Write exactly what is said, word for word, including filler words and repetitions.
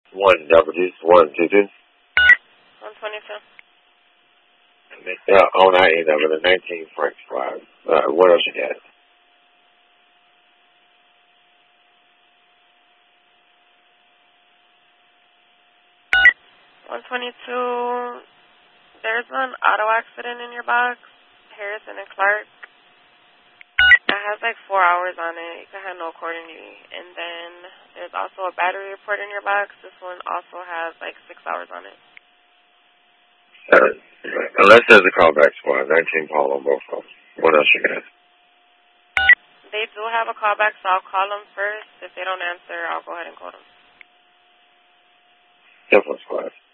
One W, one two two. one twenty-two. Yeah, on that end of it, the nineteen Frank Drive. Uh, what else you got? one twenty-two. There's an auto accident in your box, Harrison and Clark. It has like four hours on it. You can handle accordingly. And then there's also a battery report in your box. This one also has like six hours on it. Uh, unless there's a callback squad, nineteen Paul on both of them. What else you got? They do have a callback, so I'll call them first. If they don't answer, I'll go ahead and call them. Different squad.